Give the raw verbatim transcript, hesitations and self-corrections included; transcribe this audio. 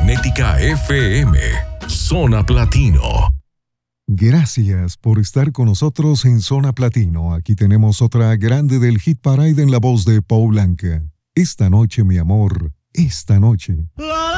Magnética F M, Zona Platino. Gracias por estar con nosotros en Zona Platino. Aquí tenemos otra grande del Hit Parade en la voz de Paul Anka. Esta noche, mi amor, esta noche. La